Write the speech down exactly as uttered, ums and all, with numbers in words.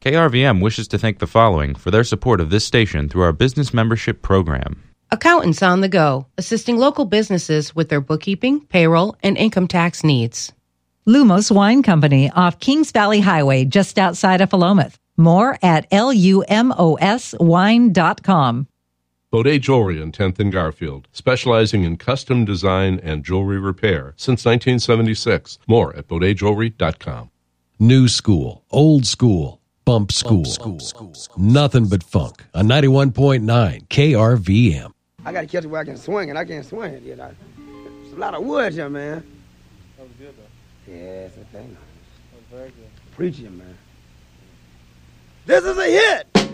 K R V M wishes to thank the following for their support of this station through our business membership program. Accountants on the Go, assisting local businesses with their bookkeeping, payroll, and income tax needs. Lumos Wine Company off Kings Valley Highway, just outside of Philomath. More at L U M O S wine dot com. Baudet Jewelry in tenth and Garfield, specializing in custom design and jewelry repair since nineteen seventy-six. More at baudet jewelry dot com. New school, old school, bump school. Bump school. Nothing but funk on ninety-one point nine K R V M. I got to catch it where I can swing, and I can't swing it yet. It's a lot of wood here, man. That was good, though. Yeah, it's a thing. That was very good. Preaching, man. This is a hit!